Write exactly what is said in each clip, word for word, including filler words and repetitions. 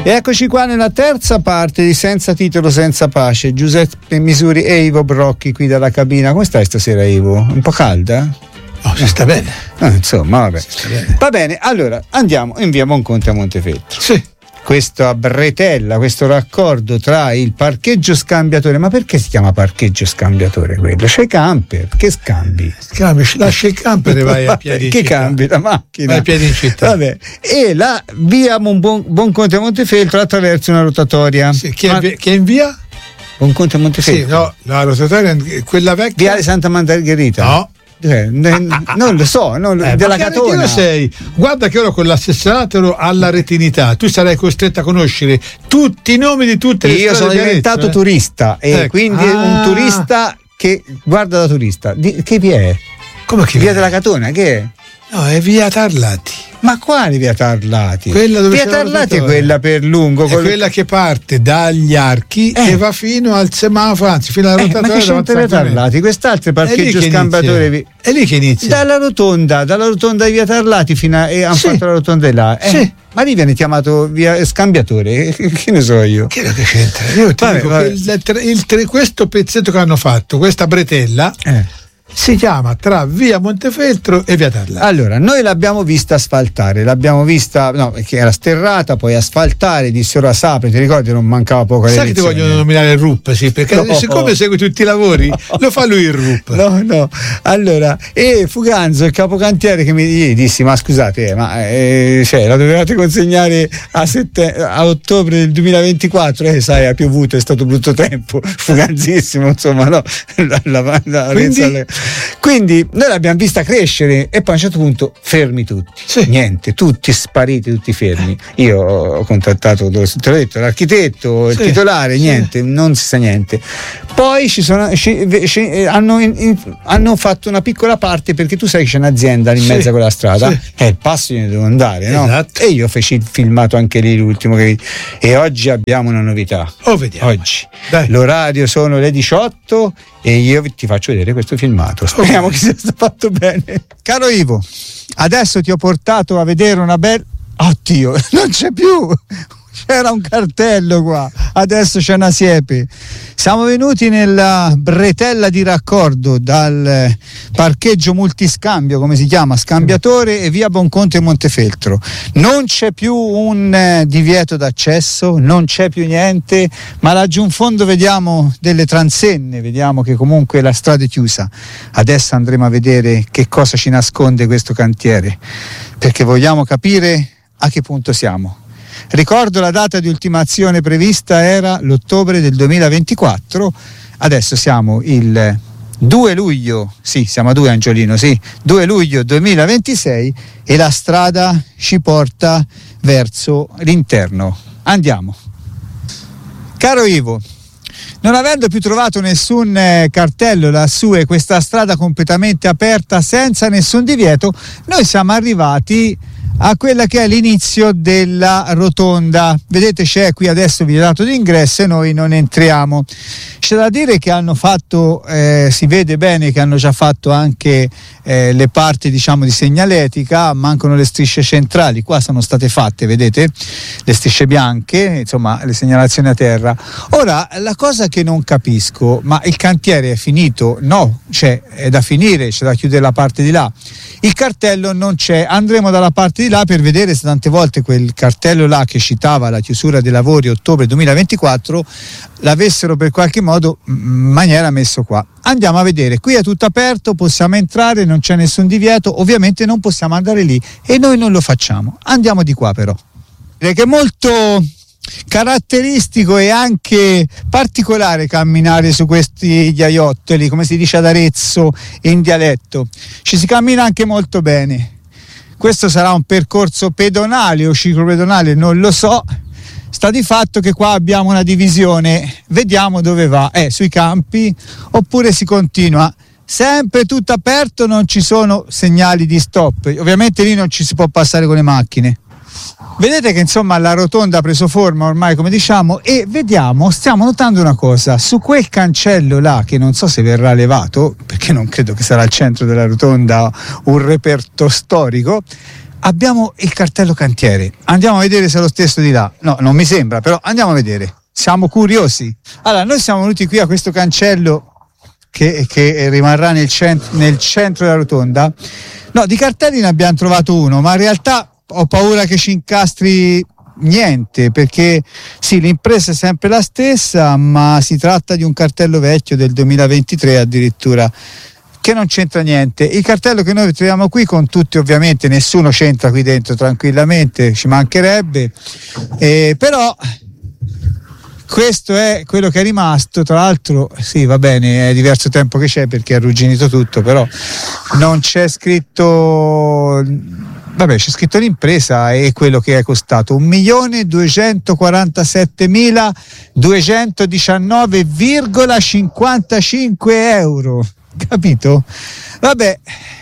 E eccoci qua nella terza parte di Senza titolo senza pace. Giuseppe Misuri e Ivo Brocchi qui dalla cabina. Come stai stasera, Ivo? Un po' calda? Oh, si sta bene. Ah, insomma, vabbè. Si sta bene. Va bene, allora andiamo in via Monconte a Montefeltro. Sì. Questa bretella, questo raccordo tra il parcheggio scambiatore. Ma perché si chiama parcheggio scambiatore quello? C'è i camper, che scambi? Scambi, lascia il camper e vai a piedi in che città. cambi la macchina? Vai a piedi in città. Vabbè. E la via Buon- Buonconte a Montefeltro attraverso una rotatoria. Sì, chi, è, Ma- vi- chi è in via? Buonconte a Montefeltro? Sì, no, la rotatoria è quella vecchia. Viale Santa Margherita? No. Eh, ne- non lo so, non, Eh, della ma che Catona. retino sei? Guarda che ora con l'assessorato alla retinità tu sarai costretto a conoscere tutti i nomi di tutte le Io strade sono di Arezzo, diventato eh. turista e Ecco. quindi Ah. un turista che guarda da turista. Di, che via è? Come che Via della Catona, che è? No, è via Tarlati. Ma quale via Tarlati? Quella dove via c'è la Tarlati è rotatoria. quella per lungo. È col- quella che parte dagli archi Eh. e va fino al semaforo, anzi fino alla Eh, rotatoria. ma che davanti c'entra a via San Clemente. Tarlati? Quest'altro è È lì parcheggio che scambiatore. inizia. È lì che inizia. Dalla rotonda, dalla rotonda di via Tarlati fino a, e hanno Sì. fatto la rotonda di là. Eh, Sì. Ma lì viene chiamato via scambiatore, che ne so io. Che che c'entra? Io ti Vabbè, dico vabbè. che il, il- il- il- questo pezzetto che hanno fatto, questa bretella, Eh. si chiama tra via Montefeltro e via Tarlati. Allora, noi l'abbiamo vista asfaltare, l'abbiamo vista, no, perché era sterrata, poi asfaltare, dissero a Sapri, ti ricordi, non mancava poco alle Sai che ti elezioni? vogliono nominare il R U P, sì, perché No. siccome segue tutti i lavori, lo fa lui il R U P. No, no, allora, e Fuganzo, il capocantiere, che mi gli dissi, ma scusate, eh, ma eh, cioè, la dovevate consegnare a, sette- a ottobre del duemilaventiquattro, eh, sai, ha piovuto, è stato brutto tempo, fuganzissimo, insomma, no? La, la, la, Quindi? la- quindi noi l'abbiamo vista crescere e poi a un certo punto fermi tutti, Sì. niente, tutti spariti, tutti fermi. Io ho contattato, te l'ho detto, l'architetto, il Sì, titolare, sì. niente, non si sa niente. Poi ci sono, ci- ci- eh, hanno, in- in- hanno fatto una piccola parte, perché tu sai che c'è un'azienda in Sì, mezzo a quella strada, sì. e il passo gliene devo andare, no? Esatto. E io feci il filmato anche lì, l'ultimo che vidi. E oggi abbiamo una novità. Oh, vediamo. Oggi Dai. l'orario sono le diciotto e io ti faccio vedere questo filmato. Speriamo che sia stato fatto bene. Caro Ivo, adesso ti ho portato a vedere una bella. Oddio, non c'è più! C'era un cartello qua, adesso c'è una siepe. Siamo venuti nella bretella di raccordo dal parcheggio multiscambio, come si chiama, scambiatore, e via Buonconte e Montefeltro. Non c'è più un eh, divieto d'accesso, non c'è più niente, ma laggiù in fondo vediamo delle transenne, vediamo che comunque la strada è chiusa. Adesso andremo a vedere che cosa ci nasconde questo cantiere, perché vogliamo capire a che punto siamo. Ricordo, la data di ultimazione prevista era l'ottobre del duemilaventiquattro, adesso siamo il due luglio, sì, siamo a due Angiolino, sì, due luglio duemilaventisei e la strada ci porta verso l'interno. Andiamo. Caro Ivo, non avendo più trovato nessun eh, cartello lassù e questa strada completamente aperta senza nessun divieto, noi siamo arrivati a quella che è l'inizio della rotonda. Vedete, c'è qui adesso vietato d'ingresso e noi non entriamo. C'è da dire che hanno fatto, eh, si vede bene che hanno già fatto anche eh, le parti, diciamo, di segnaletica, mancano le strisce centrali, qua sono state fatte, vedete, le strisce bianche, insomma le segnalazioni a terra. Ora, la cosa che non capisco, ma il cantiere è finito? No, cioè è da finire, c'è da chiudere la parte di là. Il cartello non c'è, andremo dalla parte di là per vedere se tante volte quel cartello là che citava la chiusura dei lavori ottobre duemilaventiquattro l'avessero per qualche modo in maniera messo qua. Andiamo a vedere, qui è tutto aperto, possiamo entrare, non c'è nessun divieto, ovviamente non possiamo andare lì e noi non lo facciamo. Andiamo di qua però. Direi che è molto caratteristico e anche particolare camminare su questi ghiaiottoli, come si dice ad Arezzo in dialetto. Ci si cammina anche molto bene. Questo sarà un percorso pedonale o ciclopedonale, non lo so. Sta di fatto che qua abbiamo una divisione, vediamo dove va, eh, sui campi, oppure si continua. Sempre tutto aperto, non ci sono segnali di stop, ovviamente lì non ci si può passare con le macchine. Vedete che insomma la rotonda ha preso forma ormai, come diciamo, e vediamo, stiamo notando una cosa, su quel cancello là, che non so se verrà levato, perché non credo che sarà al centro della rotonda un reperto storico, abbiamo il cartello cantiere, andiamo a vedere se è lo stesso di là. No, non mi sembra, però andiamo a vedere, siamo curiosi. Allora, noi siamo venuti qui a questo cancello che, che rimarrà nel, cent- nel centro della rotonda. No, di cartelli ne abbiamo trovato uno, ma in realtà ho paura che ci incastri niente, perché sì, l'impresa è sempre la stessa, ma si tratta di un cartello vecchio del duemilaventitré addirittura, che non c'entra niente. Il cartello che noi troviamo qui, con tutti, ovviamente nessuno c'entra qui dentro, tranquillamente, ci mancherebbe, eh, però questo è quello che è rimasto. Tra l'altro sì, va bene, è diverso tempo che c'è perché è arrugginito tutto, però non c'è scritto, vabbè, c'è scritto l'impresa e quello che è costato un milione duecentoquarantasettemiladuecentodiciannove virgola cinquantacinque euro, capito? Vabbè,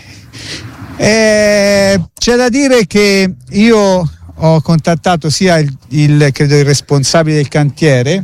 eh, c'è da dire che io ho contattato sia il, il credo il responsabile del cantiere,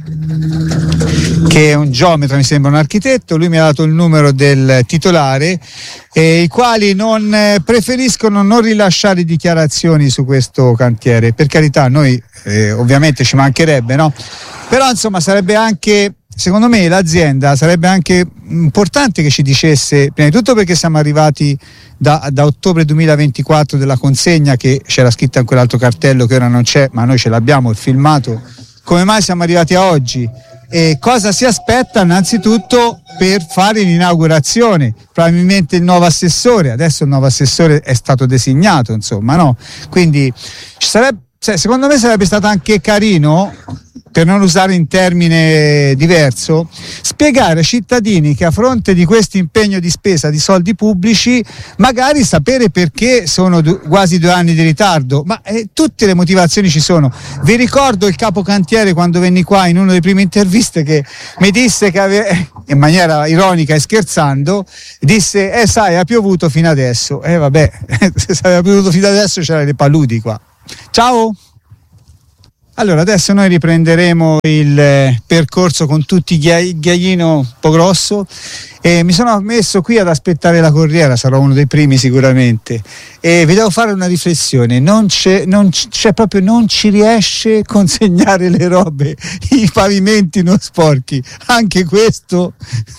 che è un geometra, mi sembra un architetto. Lui mi ha dato il numero del titolare, eh, i quali non eh, preferiscono non rilasciare dichiarazioni su questo cantiere. Per carità, noi eh, ovviamente ci mancherebbe, no? Però insomma sarebbe anche, secondo me, l'azienda sarebbe anche importante che ci dicesse, prima di tutto perché siamo arrivati da, da ottobre duemilaventiquattro della consegna, che c'era scritta in quell'altro cartello che ora non c'è, ma noi ce l'abbiamo, il filmato, come mai siamo arrivati a oggi e cosa si aspetta innanzitutto per fare l'inaugurazione. Probabilmente il nuovo assessore, adesso il nuovo assessore è stato designato, insomma, no? Quindi ci sarebbe, cioè, secondo me sarebbe stato anche carino, per non usare un termine diverso, spiegare ai cittadini che a fronte di questo impegno di spesa di soldi pubblici, magari sapere perché sono du- quasi due anni di ritardo, ma eh, tutte le motivazioni ci sono. Vi ricordo il capo cantiere, quando venni qua in una delle prime interviste, che mi disse che ave- in maniera ironica e scherzando, disse eh sai, ha piovuto fino adesso. E eh, vabbè, se aveva piovuto fino adesso c'erano le paludi qua. Ciao! Allora, adesso noi riprenderemo il eh, percorso con tutti i ghia- ghiaino un po' grosso, e mi sono messo qui ad aspettare la corriera, sarò uno dei primi sicuramente, e vi devo fare una riflessione: non c'è, non c'è proprio, non ci riesce a consegnare le robe, i pavimenti non sporchi, anche questo.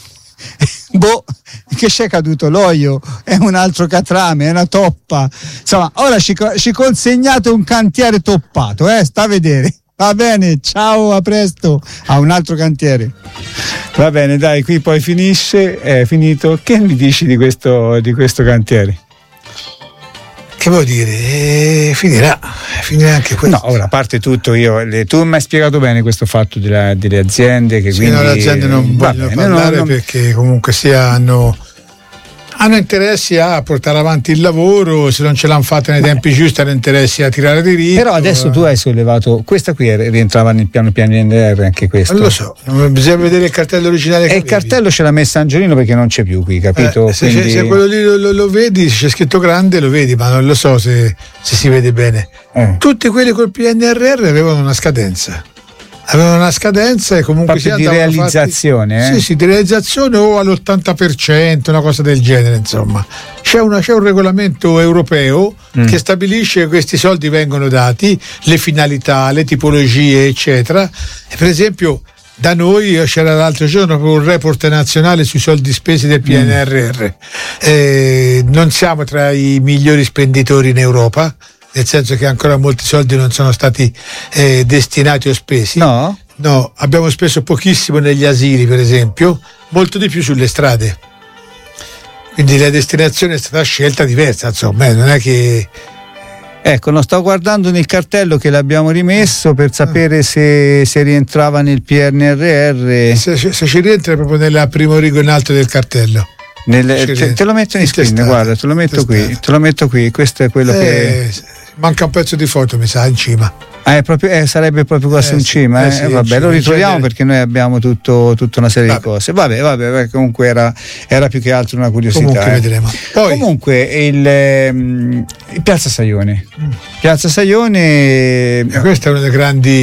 Boh, che c'è caduto l'olio, è un altro catrame, è una toppa, insomma, ora ci, ci consegnate un cantiere toppato, eh, sta a vedere. Va bene, ciao, a presto, a un altro cantiere. Va bene, dai, qui poi finisce, è finito. Che mi dici di questo, di questo cantiere? Che vuol dire? Eh, finirà, finirà anche questo. No, ora, a parte tutto, io le, tu mi hai spiegato bene questo fatto della, delle aziende che sì, quindi no, le aziende non vogliono bene, parlare non, non... perché comunque sia hanno hanno interessi a portare avanti il lavoro, se non ce l'hanno fatta nei Beh. tempi giusti hanno interessi a tirare diritto. Però adesso eh. tu hai sollevato, questa qui rientrava nel piano P N R R, anche questo. Non lo so, bisogna vedere il cartello originale. E il cartello ce l'ha messo Angelino perché non c'è più qui, capito? Eh, se, Quindi... se quello lì lo, lo, lo vedi, se c'è scritto grande lo vedi, ma non lo so se, se si vede bene. Eh. Tutti quelli col P N R R avevano una scadenza. Avevano una scadenza e comunque si di realizzazione, fatti, eh? sì, sì, di realizzazione o all'ottanta per cento, una cosa del genere, insomma. C'è, una, c'è un regolamento europeo mm. che stabilisce che questi soldi vengono dati, le finalità, le tipologie, eccetera. E per esempio da noi c'era l'altro giorno un report nazionale sui soldi spesi del P N R R. Mm. Eh, non siamo tra i migliori spenditori in Europa, nel senso che ancora molti soldi non sono stati eh, destinati o spesi. No? No, abbiamo speso pochissimo negli asili, per esempio, molto di più sulle strade. Quindi la destinazione è stata scelta diversa, insomma, non è che... Ecco, non sto guardando nel cartello che l'abbiamo rimesso per sapere se, se rientrava nel P N R R. Se, se ci rientra proprio nella primo rigo in alto del cartello. Nel, te, te lo metto in screen, guarda, te lo metto qui, te lo metto qui, questo è quello eh, che... Manca un pezzo di foto, mi sa, in cima. Ah, è proprio, eh, sarebbe proprio quasi eh, in cima, eh, eh, sì, eh, vabbè, lo ritroviamo perché noi abbiamo tutto, tutta una serie vabbè. di cose. Vabbè, vabbè, comunque era, era più che altro una curiosità. Comunque, eh. vedremo. Poi, comunque il, il Piazza Saione. Mm. Piazza Saione. E questa è una delle grandi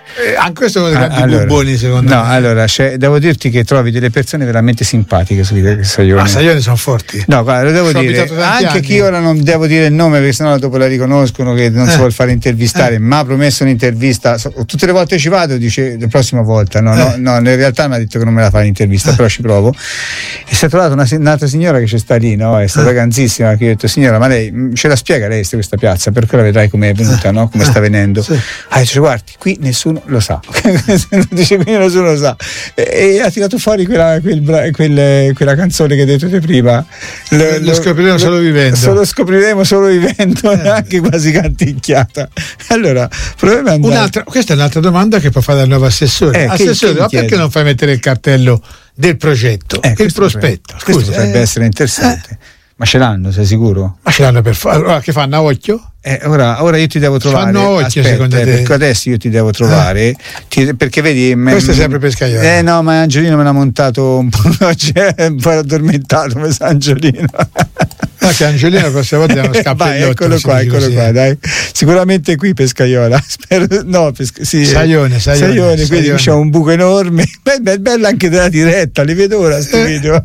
Eh, anche questo è uno dei grandi allora, bubboni, secondo no, me. allora devo dirti che trovi delle persone veramente simpatiche su Sajone. Ah, Sajone sono forti. No, guarda, lo devo Ci ho dire, abitato tanti anche anni. chi ora non devo dire il nome perché sennò dopo la riconoscono che non Eh. si vuole fare intervistare, Eh. ma ha promesso un'intervista. So- Tutte le volte ci vado, dice la prossima volta. No, Eh. no, no, in realtà mi ha detto che non me la fa l'intervista, Eh. però ci provo. E si è trovata una, un'altra signora che c'è sta lì, no? È stata Eh. ganzissima, che io ho detto, signora, ma lei mh, ce la spiega lei questa piazza? Perché la vedrai come è venuta, no? Come sta venendo. Sì. Ah, dice, guardi, qui nessuno lo sa. Dice, qui nessuno lo sa. E, e ha tirato fuori quella, quel bra- quel- quella canzone che hai detto te prima. Lo- lo scopriremo solo vivendo. Solo scopriremo solo vivendo, neanche quasi canticchiata. Allora, proviamo ad andare. Un'altra, questa è un'altra domanda che può fare al nuovo assessore. Eh, che- Assessore, che ma chiede? perché non fai mettere il cartello del progetto, Eh, il questo prospetto? potrebbe- questo Scusi, potrebbe eh, essere interessante. Ma ce l'hanno, sei sicuro? ma ce l'hanno per fare. Allora, che fanno a occhio? Eh, ora, ora io ti devo trovare. Fanno occhio, Aspetta, secondo eh, te? perché adesso io ti devo trovare. Ti- perché vedi. me- Questo è sempre Pescaiola. Eh no, ma Angiolino me l'ha montato un po'. Cioè, un po' addormentato, mi sa Angiolino. No, che Angelino la prossima volta è uno Vai, scappellotto. eccolo si qua, dice eccolo così. qua, dai. Sicuramente qui Pescaiola. Spero, no, pesca, sì, Sajone, Sajone, quindi Sajone. c'è un buco enorme. Beh, beh, bella anche della diretta, li vedo ora sto Eh. video.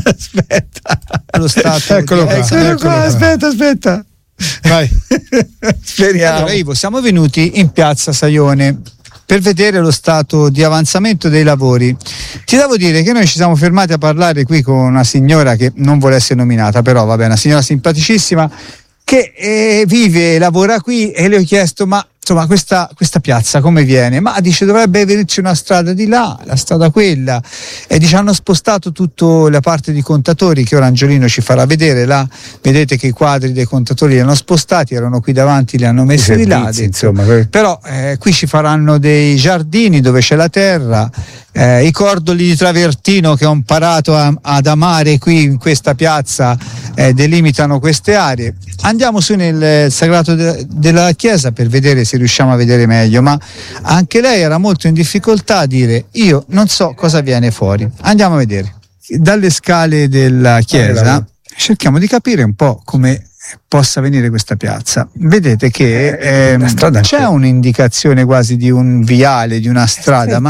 Aspetta. Lo stato Eccolo qua, Eccolo eccolo qua, qua. aspetta, aspetta. Vai. Speriamo. Allora, Ivo, siamo venuti in piazza Sajone per vedere lo stato di avanzamento dei lavori. Ti devo dire che noi ci siamo fermati a parlare qui con una signora che non vuole essere nominata, però vabbè, una signora simpaticissima che eh, vive e lavora qui, e le ho chiesto ma insomma questa, questa piazza come viene? Ma dice dovrebbe venirci una strada di là, la strada quella, e dice hanno spostato tutta la parte di contatori che ora Angiolino ci farà vedere là, vedete che i quadri dei contatori li hanno spostati, erano qui davanti, li hanno messi di là, Servizi, ha detto. insomma, que- Però eh, qui ci faranno dei giardini dove c'è la terra, eh, i cordoli di travertino che ho imparato a- ad amare qui in questa piazza eh, delimitano queste aree. Andiamo su nel sagrato de- della chiesa per vedere se riusciamo a vedere meglio, ma anche lei era molto in difficoltà a dire io non so cosa viene fuori. Andiamo a vedere. Dalle scale della chiesa cerchiamo di capire un po' come possa venire questa piazza. Vedete che ehm, la strada c'è c'è. un'indicazione quasi di un viale, di una strada, ma